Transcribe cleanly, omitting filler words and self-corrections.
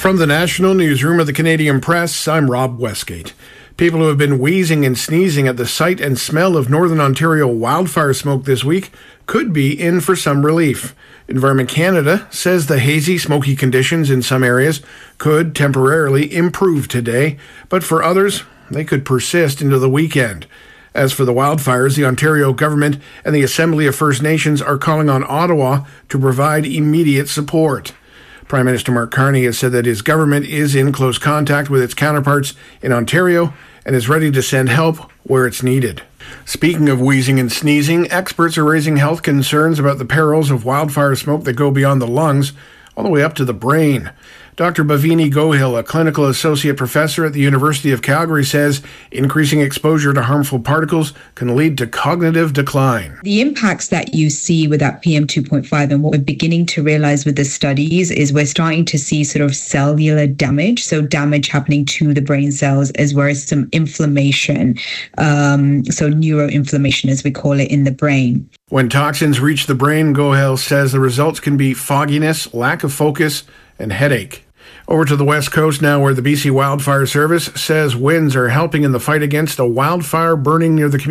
From the National Newsroom of the Canadian Press, I'm Rob Westgate. People who have been wheezing and sneezing at the sight and smell of Northern Ontario wildfire smoke this week could be in for some relief. Environment Canada says the hazy, smoky conditions in some areas could temporarily improve today, but for others, they could persist into the weekend. As for the wildfires, the Ontario government and the Assembly of First Nations are calling on Ottawa to provide immediate support. Prime Minister Mark Carney has said that his government is in close contact with its counterparts in Ontario and is ready to send help where it's needed. Speaking of wheezing and sneezing, experts are raising health concerns about the perils of wildfire smoke that go beyond the lungs all the way up to the brain. Dr. Bhavini Gohil, a clinical associate professor at the University of Calgary, says increasing exposure to harmful particles can lead to cognitive decline. The impacts that you see with that PM 2.5 and what we're beginning to realize with the studies is we're starting to see sort of cellular damage, so damage happening to the brain cells as well as some inflammation, so neuroinflammation as we call it in the brain. When toxins reach the brain, Gohil says the results can be fogginess, lack of focus, and headache. Over to the West Coast now, where the BC Wildfire Service says winds are helping in the fight against a wildfire burning near the community.